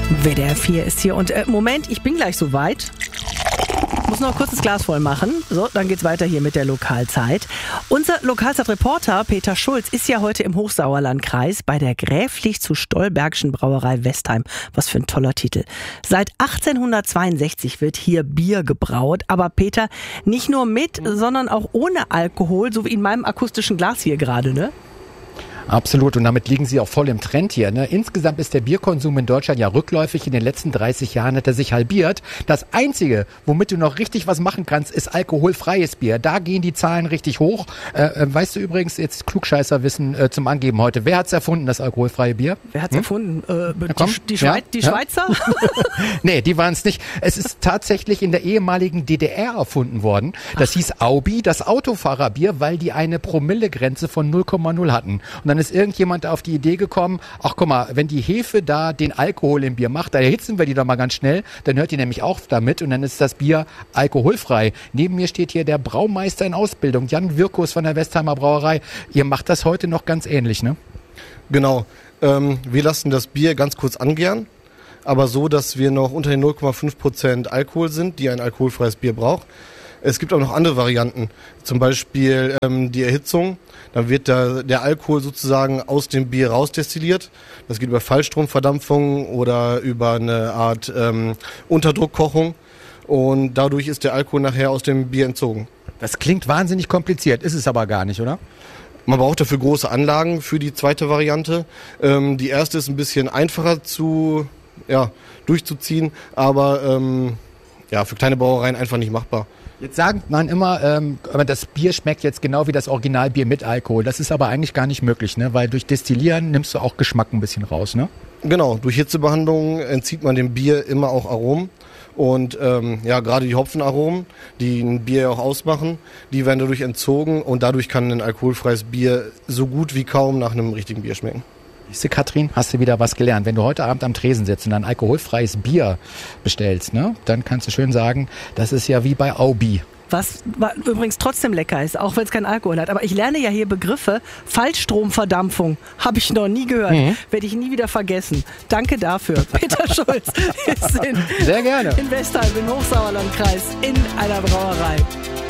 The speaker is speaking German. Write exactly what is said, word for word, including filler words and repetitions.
W D R vier ist hier und äh, Moment, ich bin gleich soweit. Muss noch kurz das Glas voll machen. So, dann geht's weiter hier mit der Lokalzeit. Unser Lokalzeitreporter Peter Schulz ist ja heute im Hochsauerlandkreis bei der Gräflich zu Stolbergschen Brauerei Westheim. Was für ein toller Titel. Seit achtzehnhundertzweiundsechzig wird hier Bier gebraut. Aber Peter, nicht nur mit, sondern auch ohne Alkohol, so wie in meinem akustischen Glas hier gerade, ne? Absolut, und damit liegen Sie auch voll im Trend hier. Ne? Insgesamt ist der Bierkonsum in Deutschland ja rückläufig. In den letzten dreißig Jahren hat er sich halbiert. Das Einzige, womit du noch richtig was machen kannst, ist alkoholfreies Bier. Da gehen die Zahlen richtig hoch. Äh, weißt du übrigens, jetzt Klugscheißerwissen äh, zum Angeben heute. Wer hat's erfunden, das alkoholfreie Bier? Wer hat's hm? erfunden? Äh, die, komm, die, Schweiz, ja, die ja. Schweizer? Nee, die waren es nicht. Es ist tatsächlich in der ehemaligen D D R erfunden worden. Das Ach. hieß Aubi, das Autofahrerbier, weil die eine Promillegrenze von null Komma null hatten. Und dann ist irgendjemand auf die Idee gekommen, ach guck mal, wenn die Hefe da den Alkohol im Bier macht, da erhitzen wir die doch mal ganz schnell, dann hört die nämlich auf damit und dann ist das Bier alkoholfrei. Neben mir steht hier der Braumeister in Ausbildung, Jan Wirkus von der Westheimer Brauerei. Ihr macht das heute noch ganz ähnlich, ne? Genau. Ähm, wir lassen das Bier ganz kurz angären, aber so, dass wir noch unter den null Komma fünf Prozent Alkohol sind, die ein alkoholfreies Bier braucht. Es gibt auch noch andere Varianten, zum Beispiel ähm, die Erhitzung. Dann wird der, der Alkohol sozusagen aus dem Bier rausdestilliert. Das geht über Fallstromverdampfung oder über eine Art ähm, Unterdruckkochung. Und dadurch ist der Alkohol nachher aus dem Bier entzogen. Das klingt wahnsinnig kompliziert, ist es aber gar nicht, oder? Man braucht dafür große Anlagen für die zweite Variante. Ähm, die erste ist ein bisschen einfacher zu, ja, durchzuziehen, aber ähm, ja, für kleine Brauereien einfach nicht machbar. Jetzt sagt man immer, ähm, das Bier schmeckt jetzt genau wie das Originalbier mit Alkohol. Das ist aber eigentlich gar nicht möglich, ne? Weil durch Destillieren nimmst du auch Geschmack ein bisschen raus, ne? Genau, durch Hitzebehandlung entzieht man dem Bier immer auch Aromen. Und ähm, ja, gerade die Hopfenaromen, die ein Bier auch ausmachen, die werden dadurch entzogen und dadurch kann ein alkoholfreies Bier so gut wie kaum nach einem richtigen Bier schmecken. Siehst du, Katrin, hast du wieder was gelernt. Wenn du heute Abend am Tresen sitzt und ein alkoholfreies Bier bestellst, ne, dann kannst du schön sagen, das ist ja wie bei Aubi. Was übrigens trotzdem lecker ist, auch wenn es keinen Alkohol hat. Aber ich lerne ja hier Begriffe. Fallstromverdampfung habe ich noch nie gehört. Mhm. Werde ich nie wieder vergessen. Danke dafür. Peter Schulz ist in, Sehr gerne. in Westheim, im Hochsauerlandkreis, in einer Brauerei.